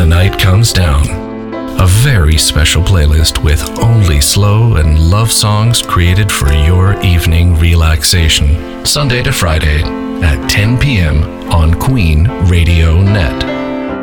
the night comes down. A very special playlist with only slow and love songs created for your evening relaxation. Sunday to Friday at 10 p.m. on Queen Radio Net.